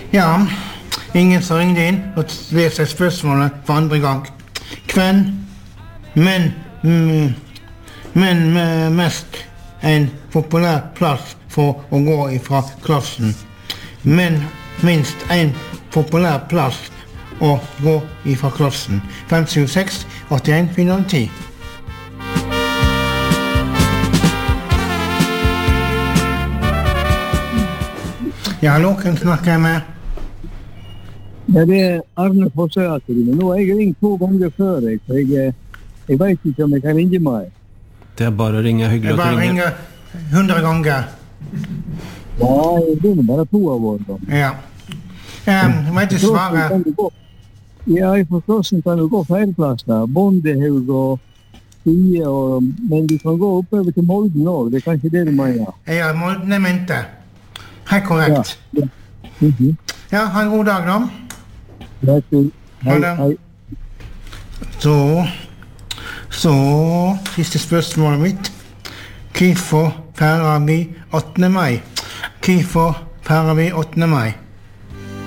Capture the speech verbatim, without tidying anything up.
Ja, ingen som ringde inn og leser spørsmålet for andre gang. Hvem, men, mm, men med mest en populær plass for å gå ifra klassen. Men minst en populær plass å gå ifra klassen. fem sju seks åtte en fire null ti. Ja, hallo, hvem snakker jeg med? Ja, det er Arne Fossøyatri, men nå har jeg ringt to ganger før, jeg, så jeg, jeg vet ikke om jeg kan ringe meg. Det er bare å ringe, hyggelig Jeg at du bare ringer. ringer hundre ganger. Ja, det er bare to av år da. Ja. Jeg vet ikke svare. Ja, i forståelsen kan du gå feilplass da. Bondehaug og Stie, og, men du kan gå oppover til Molden også, det er kanskje det du mener. Ja, Molden er mente. Helt korrekt. Ja, mhm. Ja, ha en god dag da. Greit, du. Hei, Ha det. hei. Så, så, siste spørsmålet mitt. Hvorfor feirer vi åttende mai? Hvorfor feirer vi åttende mai?